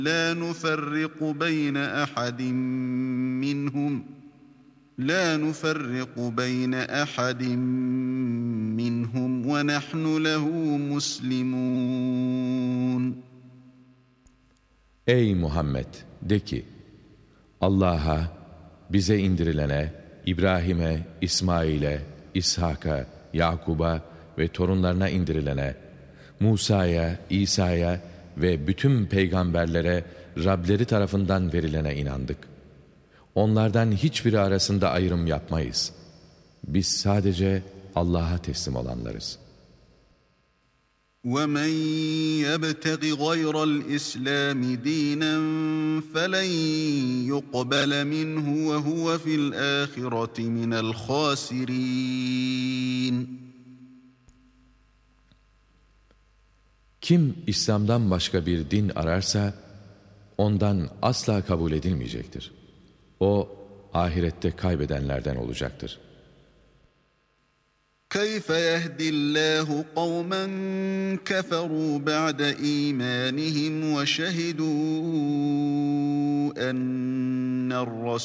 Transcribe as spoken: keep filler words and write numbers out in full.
لا نفرق بين أحد منهم لا نفرق بين أحد منهم ونحن له مسلمون. Ey Muhammed! De ki, Allah'a, bize indirilene, İbrahim'e, İsmail'e, İshak'a, Yakub'a ve torunlarına indirilene, Musa'ya, İsa'ya ve bütün peygamberlere Rableri tarafından verilene inandık. Onlardan hiçbiri arasında ayrım yapmayız. Biz sadece Allah'a teslim olanlarız. وَمَنْ يَبْتَغِ غَيْرَ الْإِسْلَامِ دِينًا فَلَنْ يُقْبَلَ مِنْهُ وَهُوَ فِي الْآخِرَةِ مِنَ الْخَاسِرِينَ. Kim İslam'dan başka bir din ararsa, ondan asla kabul edilmeyecektir. O, ahirette kaybedenlerden olacaktır. كَيْفَ يَهْدِي اللّٰهُ قَوْمًا كَفَرُوا بَعْدَ إِيمَانِهِمْ وَشَهِدُوا أَنَّ الرَّسُولَ